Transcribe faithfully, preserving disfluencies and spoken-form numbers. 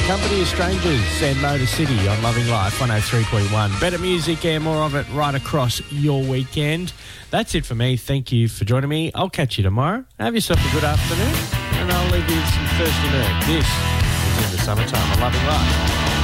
Company of Strangers and Motor City on Loving Life one oh three point one. Better music and more of it right across your weekend. That's it for me. Thank you for joining me. I'll catch you tomorrow. Have yourself a good afternoon, and I'll leave you with some Thirsty Moon. This is In the Summertime on Loving Life.